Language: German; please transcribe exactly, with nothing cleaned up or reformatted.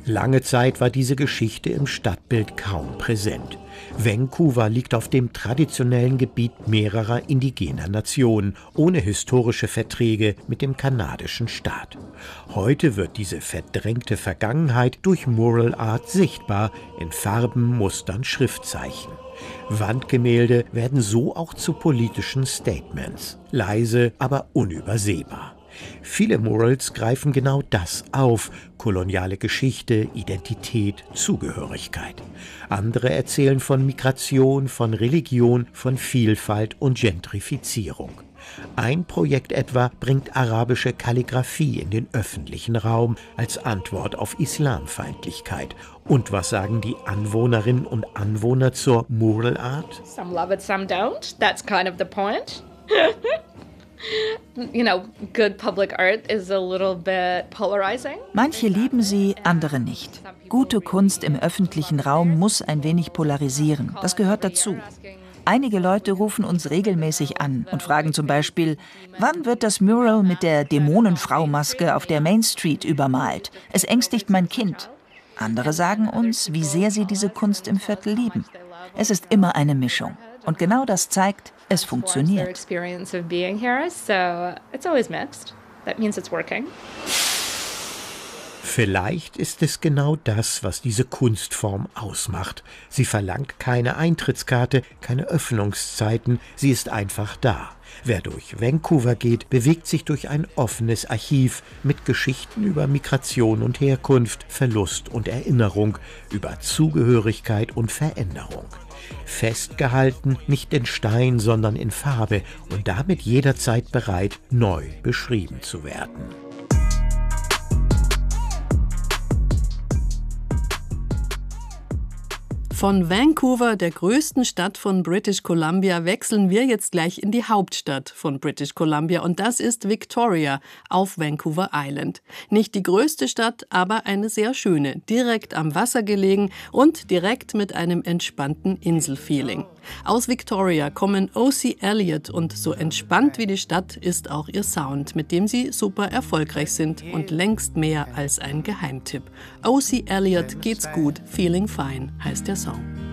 Lange Zeit war diese Geschichte im Stadtbild kaum präsent. Vancouver liegt auf dem traditionellen Gebiet mehrerer indigener Nationen, ohne historische Verträge mit dem kanadischen Staat. Heute wird diese verdrängte Vergangenheit durch Mural Art sichtbar, in Farben, Mustern, Schriftzeichen. Wandgemälde werden so auch zu politischen Statements, leise, aber unübersehbar. Viele Murals greifen genau das auf: koloniale Geschichte, Identität, Zugehörigkeit. Andere erzählen von Migration, von Religion, von Vielfalt und Gentrifizierung. Ein Projekt etwa bringt arabische Kalligraphie in den öffentlichen Raum als Antwort auf Islamfeindlichkeit. Und was sagen die Anwohnerinnen und Anwohner zur Mural Art? Some love it, some don't. That's kind of the point. You know, good public art is a little bit polarizing. Manche lieben sie, andere nicht. Gute Kunst im öffentlichen Raum muss ein wenig polarisieren. Das gehört dazu. Einige Leute rufen uns regelmäßig an und fragen zum Beispiel, wann wird das Mural mit der Dämonenfrau-Maske auf der Main Street übermalt? Es ängstigt mein Kind. Andere sagen uns, wie sehr sie diese Kunst im Viertel lieben. Es ist immer eine Mischung. Und genau das zeigt, es funktioniert. Vielleicht ist es genau das, was diese Kunstform ausmacht. Sie verlangt keine Eintrittskarte, keine Öffnungszeiten, sie ist einfach da. Wer durch Vancouver geht, bewegt sich durch ein offenes Archiv mit Geschichten über Migration und Herkunft, Verlust und Erinnerung, über Zugehörigkeit und Veränderung. Festgehalten, nicht in Stein, sondern in Farbe und damit jederzeit bereit, neu beschrieben zu werden. Von Vancouver, der größten Stadt von British Columbia, wechseln wir jetzt gleich in die Hauptstadt von British Columbia und das ist Victoria auf Vancouver Island. Nicht die größte Stadt, aber eine sehr schöne, direkt am Wasser gelegen und direkt mit einem entspannten Inselfeeling. Aus Victoria kommen O C Elliott und so entspannt wie die Stadt ist auch ihr Sound, mit dem sie super erfolgreich sind und längst mehr als ein Geheimtipp. O C Elliott geht's gut, feeling fine heißt der Song.